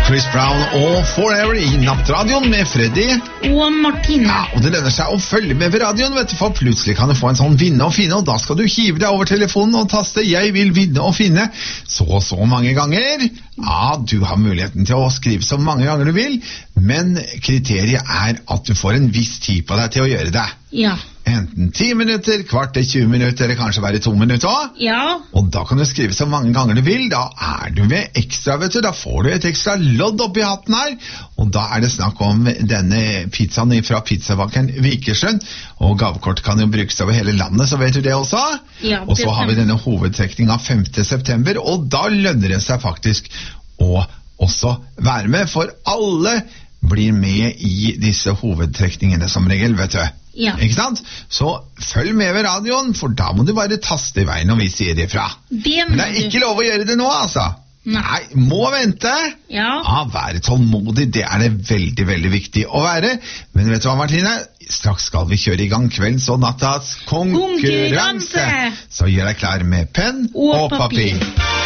Chris Brown og Forever i Nattradioen med Freddy og Martine. Ja, og det lønner seg å følge med ved radioen, vet du, for plutselig kan du få en sånn vinne og finne, og da skal du hive deg over telefonen og taste «Jeg vil vinne og finne» så mange ganger. Ja, du har muligheten til å skrive så mange ganger du vil, men kriteriet er at du får en viss tid på deg til å gjøre det. Ja. Enten 10 minutter, kvart til 20 minutter, eller kanskje bare 2 minutter også. Ja. Og da kan du skrive så mange ganger du vil, da er du med ekstra, vet du, da får du et ekstra lodd oppi hatten her, og da er det snakk om denne pizzaen fra pizzabakeren Vikersund, og gavekort kan jo brukes over hele landet, så vet du det også. Ja, og så har vi denne hovedtrekningen av 5. september, og da lønner det seg faktisk å også være med, for alle blir med i disse hovedtrekningene som regel, vet du. Ja. Ikke sant? Så følg med ved radioen, for da må du bare taste i veien når vi sier det ifra. Men det er ikke lov å gjøre det nå, altså. Nei, må vente. Ja. Være tålmodig, det er det veldig, veldig viktig å være. Men vet du hva, Martine? Straks skal vi kjøre i gang kveldens og nattas konkurranse. Så gjør deg klar med penn og papir.